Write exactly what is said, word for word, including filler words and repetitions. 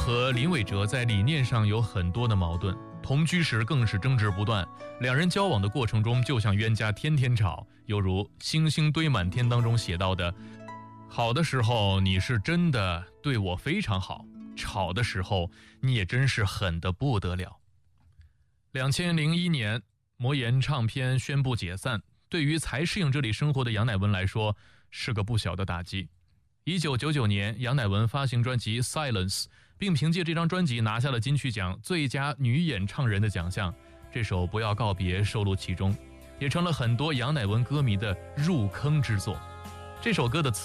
和林伟哲在理念上有很多的矛盾，同居时更是争执不断，两人交往的过程中就像冤家天天吵，犹如星星堆满天当中写到的，好的时候你是真的对我非常好，吵的时候你也真是狠得不得了。两千零一年魔岩唱片宣布解散，对于才适应这里生活的杨乃文来说是个不小的打击。一九九九年杨乃文发行专辑 Silence， 并凭借这张专辑拿下了金曲奖最佳女演唱人的奖项，这首不要告别收录其中，也成了很多杨乃文歌迷的入坑之作。这首歌的词